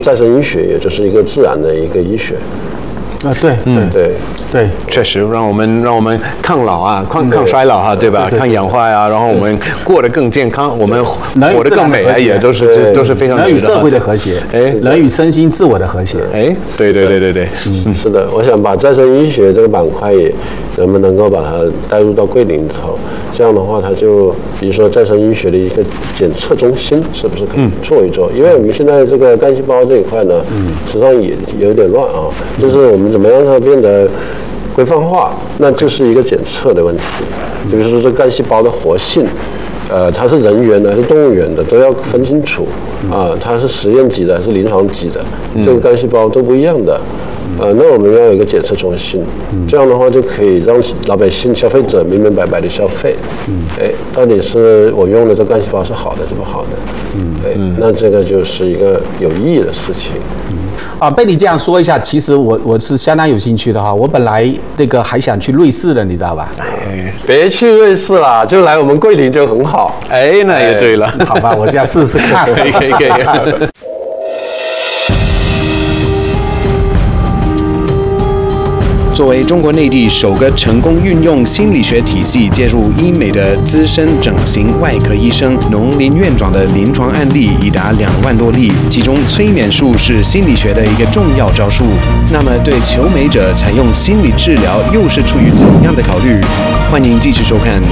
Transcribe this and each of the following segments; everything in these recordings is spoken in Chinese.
再生医学也就是一个自然的一个医学。 对， 确实让我们抗老啊，抗衰老哈，对吧？抗氧化呀，然后我们过得更健康，我们活得更美啊，也都是非常人与社会的和谐，人与身心自我的和谐。 对， 是的，我想把再生医学这个板块也能不能够把它带入到桂林里头，这样的话，它就比如说再生医学的一个检测中心，是不是可以做一做？因为我们现在这个干细胞这一块呢，实际上也有点乱啊，就是我们怎么样让它变得规范化，那就是一个检测的问题。比如说这干细胞的活性，它是人源的还是动物源的，都要分清楚啊，它是实验级的还是临床级的，这个干细胞都不一样的。那我们要有一个检测中心，这样的话就可以让老百姓、消费者明明白白的消费。到底是我用的这干细胞是好的是不好的？那这个就是一个有意义的事情。 被你这样说一下，其实我是相当有兴趣的哈。我本来还想去瑞士的，你知道吧？ 别去瑞士啦，就来我们桂林就很好。 那也对了。 好吧，我这样试试看。 可以。作为中国内地首个成功运用心理学体系介入医美的资深整形外科医生农林院长的临床案例已达2万多例，其中催眠术是心理学的一个重要招数。那么对求美者采用心理治疗又是出于怎样的考虑？欢迎继续收看。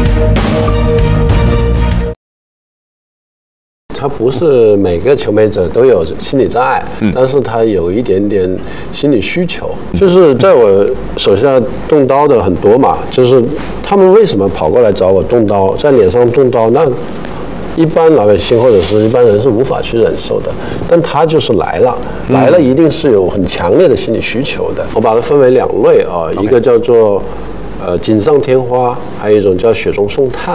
他不是每个求美者都有心理障碍，但是他有一点点心理需求。就是在我手下动刀的很多嘛，就是他们为什么跑过来找我动刀，在脸上动刀，那一般老百姓或者是一般人是无法去忍受的，但他就是来了一定是有很强烈的心理需求的。我把它分为2类啊，一个叫做锦上添花，还有一种叫雪中送炭。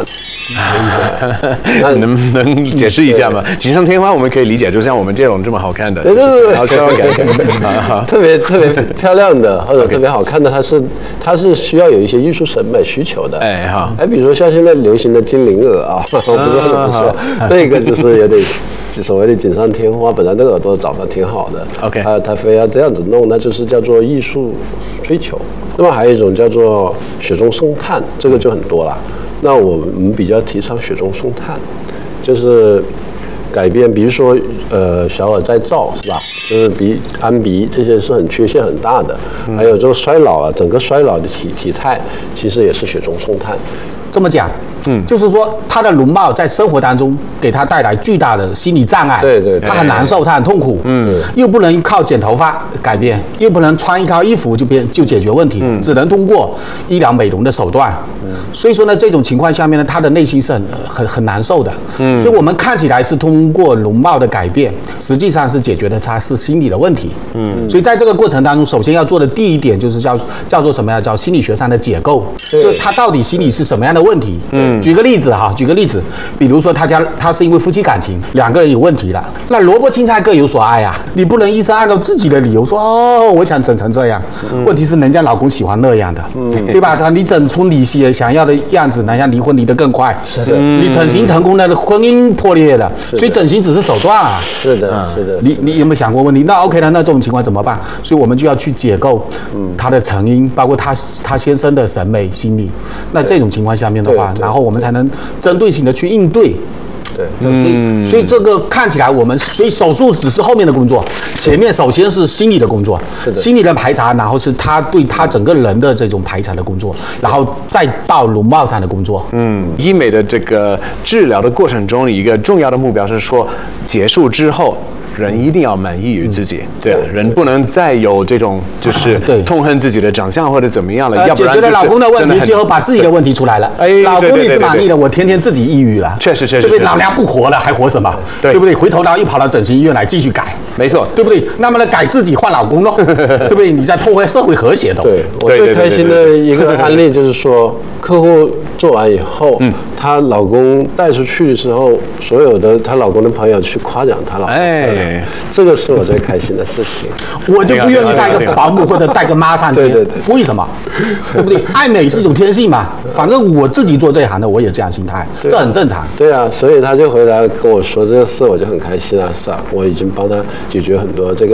能不能解释一下吗？锦上添花我们可以理解，就像我们这种这么好看的， 对，特别漂亮的或者特别好看的，它是需要有一些艺术审美需求的。比如说像现在流行的精灵耳啊，我不知道怎么说，这个就是有点所谓的锦上添花，本来这个耳朵长得挺好的，他非要这样子弄，那就是叫做艺术追求。那么还有一种叫做雪中送炭，这个就很多了。那我们比较提倡雪中送炭，就是改变，比如说小耳再造是吧？就是安鼻这些是缺陷很大的，还有这个衰老了，整个衰老的体态其实也是雪中送炭。 这么讲，就是说他的容貌在生活当中给他带来巨大的心理障碍， 对， 他很难受，他很痛苦，又不能靠剪头发改变，又不能穿一套衣服就解决问题，只能通过医疗美容的手段，所以说呢，这种情况下面呢，他的内心是很难受的，所以我们看起来是通过容貌的改变，实际上是解决的他是心理的问题，所以在这个过程当中，首先要做的第一点就是叫做什么呀？叫心理学上的解构，就是他到底心理是什么样的问题？举个例子，比如说他是因为夫妻感情2个人有问题了，那萝卜青菜各有所爱啊，你不能医生按照自己的理由说我想整成这样，问题是人家老公喜欢那样的，对吧？你整出你想要的样子，人家离婚离得更快， 是的， 你整形成功了，婚姻破裂了，所以整形只是手段啊， 是的。 你有没有想过问题？那 OK 了，那这种情况怎么办？所以我们就要去解构他的成因，包括他先生的审美心理。那这种情况下面的话，然后我们才能针对性的去应对。所以这个看起来所以手术只是后面的工作，前面首先是心理的工作，心理的排查，然后是他对他整个人的这种排查的工作，然后再到容貌上的工作。 医美的这个治疗的过程中，一个重要的目标是说，结束之后人一定要满意于自己，对，人不能再有这种就是痛恨自己的长相或者怎么样了，要不然解决了老公的问题，最后把自己的问题出来了。老公你是满意的，我天天自己抑郁了， 确实， 对不对？老娘不活了，还活什么？对不对？回头然后又跑到整形医院来继续改， 没错， 对不对？那么呢，改自己换老公咯，对不对？你在破坏社会和谐的。 对，我最开心的一个案例就是说，客户做完以后，她老公带出去的时候，所有的她老公的朋友去夸奖她老公， 对， 这个是我最开心的事情。 我就不愿意带个保姆或者带个妈上去。 对， 为什么？对不对？爱美是一种天性嘛。反正我自己做这一行的，我也这样心态，这很正常。 对啊，所以他就回来跟我说这个事，我就很开心啊，是啊，我已经帮他解决很多这个